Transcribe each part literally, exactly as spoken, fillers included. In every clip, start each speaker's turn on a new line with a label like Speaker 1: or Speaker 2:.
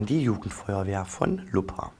Speaker 1: Die Jugendfeuerwehr von Luppa.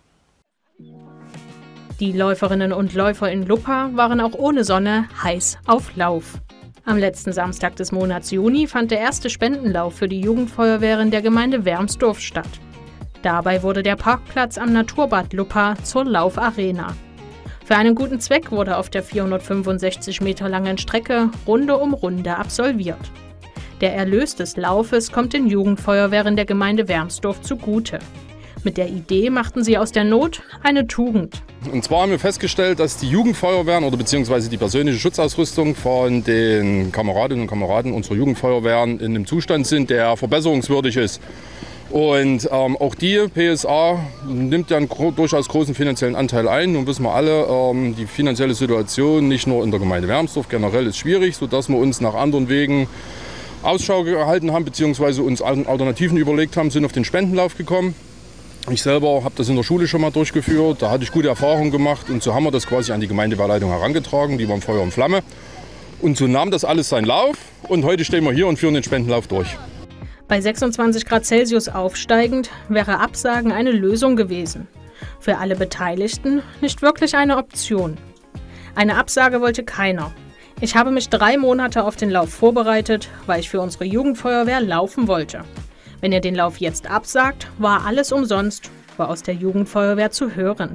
Speaker 2: Die Läuferinnen und Läufer in Luppa waren auch ohne Sonne heiß auf Lauf. Am letzten Samstag des Monats Juni fand der erste Spendenlauf für die Jugendfeuerwehren der Gemeinde Wermsdorf statt. Dabei wurde der Parkplatz am Naturbad Luppa zur Laufarena. Für einen guten Zweck wurde auf der vierhundertfünfundsechzig Meter langen Strecke Runde um Runde absolviert. Der Erlös des Laufes kommt den Jugendfeuerwehren der Gemeinde Wermsdorf zugute. Mit der Idee machten sie aus der Not eine Tugend.
Speaker 3: Und zwar haben wir festgestellt, dass die Jugendfeuerwehren oder beziehungsweise die persönliche Schutzausrüstung von den Kameradinnen und Kameraden unserer Jugendfeuerwehren in einem Zustand sind, der verbesserungswürdig ist. Und ähm, auch die P S A nimmt ja einen gro- durchaus großen finanziellen Anteil ein. Nun wissen wir alle, ähm, die finanzielle Situation nicht nur in der Gemeinde Wermsdorf generell ist schwierig, sodass wir uns nach anderen Wegen Ausschau gehalten haben, beziehungsweise uns Alternativen überlegt haben, sind auf den Spendenlauf gekommen. Ich selber habe das in der Schule schon mal durchgeführt, da hatte ich gute Erfahrungen gemacht und so haben wir das quasi an die Gemeindewehrleitung herangetragen, die waren Feuer und Flamme. Und so nahm das alles seinen Lauf und heute stehen wir hier und führen den Spendenlauf durch.
Speaker 2: Bei sechsundzwanzig Grad Celsius aufsteigend wäre Absagen eine Lösung gewesen. Für alle Beteiligten nicht wirklich eine Option. Eine Absage wollte keiner. Ich habe mich drei Monate auf den Lauf vorbereitet, weil ich für unsere Jugendfeuerwehr laufen wollte. Wenn ihr den Lauf jetzt absagt, war alles umsonst, war aus der Jugendfeuerwehr zu hören.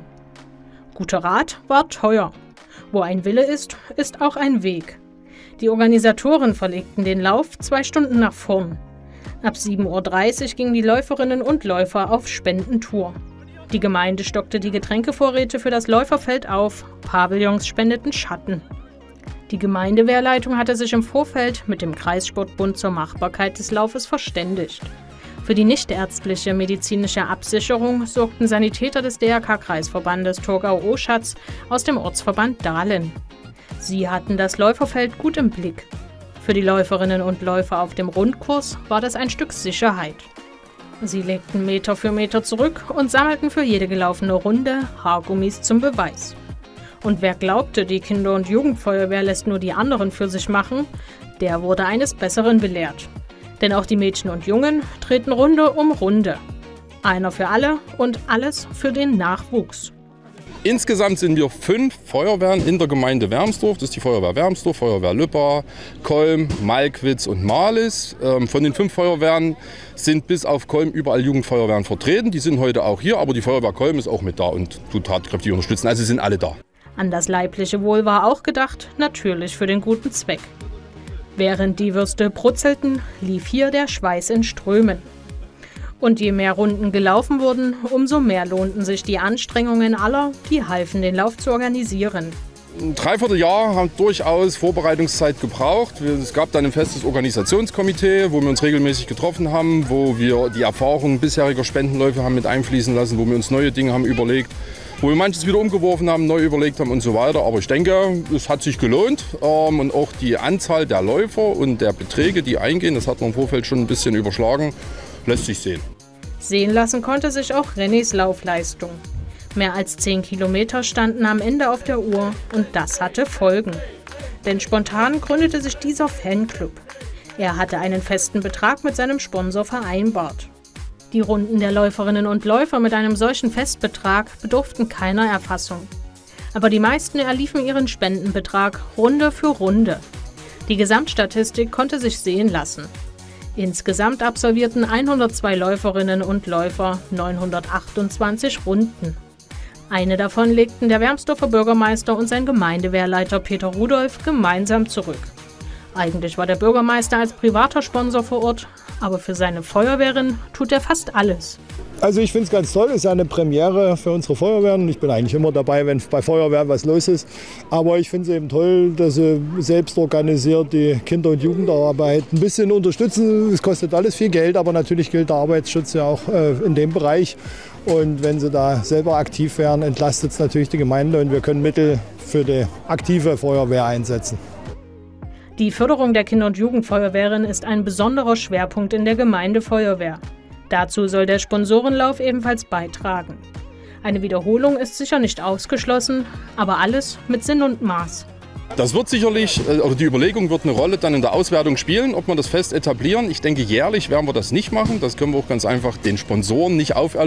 Speaker 2: Guter Rat war teuer. Wo ein Wille ist, ist auch ein Weg. Die Organisatoren verlegten den Lauf zwei Stunden nach vorn. Ab sieben Uhr dreißig gingen die Läuferinnen und Läufer auf Spendentour. Die Gemeinde stockte die Getränkevorräte für das Läuferfeld auf, Pavillons spendeten Schatten. Die Gemeindewehrleitung hatte sich im Vorfeld mit dem Kreissportbund zur Machbarkeit des Laufes verständigt. Für die nichtärztliche medizinische Absicherung sorgten Sanitäter des D R K-Kreisverbandes Thurgau-Oschatz aus dem Ortsverband Dahlen. Sie hatten das Läuferfeld gut im Blick. Für die Läuferinnen und Läufer auf dem Rundkurs war das ein Stück Sicherheit. Sie legten Meter für Meter zurück und sammelten für jede gelaufene Runde Haargummis zum Beweis. Und wer glaubte, die Kinder- und Jugendfeuerwehr lässt nur die anderen für sich machen, der wurde eines Besseren belehrt. Denn auch die Mädchen und Jungen treten Runde um Runde. Einer für alle und alles für den Nachwuchs.
Speaker 3: Insgesamt sind wir fünf Feuerwehren in der Gemeinde Wermsdorf. Das ist die Feuerwehr Wermsdorf, Feuerwehr Luppa, Kolm, Malkwitz und Marlis. Ähm, von den fünf Feuerwehren sind bis auf Kolm überall Jugendfeuerwehren vertreten. Die sind heute auch hier, aber die Feuerwehr Kolm ist auch mit da und tut tatkräftig unterstützen. Also sind alle da.
Speaker 2: An das leibliche Wohl war auch gedacht, natürlich für den guten Zweck. Während die Würste brutzelten, lief hier der Schweiß in Strömen. Und je mehr Runden gelaufen wurden, umso mehr lohnten sich die Anstrengungen aller, die halfen, den Lauf zu organisieren.
Speaker 3: Ein Dreivierteljahr haben durchaus Vorbereitungszeit gebraucht. Es gab dann ein festes Organisationskomitee, wo wir uns regelmäßig getroffen haben, wo wir die Erfahrungen bisheriger Spendenläufe haben mit einfließen lassen, wo wir uns neue Dinge haben überlegt, wo wir manches wieder umgeworfen haben, neu überlegt haben und so weiter. Aber ich denke, es hat sich gelohnt. Und auch die Anzahl der Läufer und der Beträge, die eingehen, das hat man im Vorfeld schon ein bisschen überschlagen, lässt sich sehen.
Speaker 2: Sehen lassen konnte sich auch Rennys Laufleistung. Mehr als zehn Kilometer standen am Ende auf der Uhr und das hatte Folgen. Denn spontan gründete sich dieser Fanclub. Er hatte einen festen Betrag mit seinem Sponsor vereinbart. Die Runden der Läuferinnen und Läufer mit einem solchen Festbetrag bedurften keiner Erfassung. Aber die meisten erliefen ihren Spendenbetrag Runde für Runde. Die Gesamtstatistik konnte sich sehen lassen. Insgesamt absolvierten hundertzwei Läuferinnen und Läufer neunhundertachtundzwanzig Runden. Eine davon legten der Wermsdorfer Bürgermeister und sein Gemeindewehrleiter Peter Rudolph gemeinsam zurück. Eigentlich war der Bürgermeister als privater Sponsor vor Ort, aber für seine Feuerwehren tut er fast alles.
Speaker 4: Also ich finde es ganz toll, es ist ja eine Premiere für unsere Feuerwehren. Ich bin eigentlich immer dabei, wenn bei Feuerwehren was los ist. Aber ich finde es eben toll, dass sie selbst organisiert die Kinder- und Jugendarbeit ein bisschen unterstützen. Es kostet alles viel Geld, aber natürlich gilt der Arbeitsschutz ja auch äh, in dem Bereich. Und wenn sie da selber aktiv wären, entlastet es natürlich die Gemeinde und wir können Mittel für die aktive Feuerwehr einsetzen.
Speaker 2: Die Förderung der Kinder- und Jugendfeuerwehren ist ein besonderer Schwerpunkt in der Gemeindefeuerwehr. Dazu soll der Sponsorenlauf ebenfalls beitragen. Eine Wiederholung ist sicher nicht ausgeschlossen, aber alles mit Sinn und Maß.
Speaker 3: Das wird sicherlich, oder die Überlegung wird eine Rolle dann in der Auswertung spielen, ob wir das fest etablieren. Ich denke, jährlich werden wir das nicht machen. Das können wir auch ganz einfach den Sponsoren nicht auferlegen.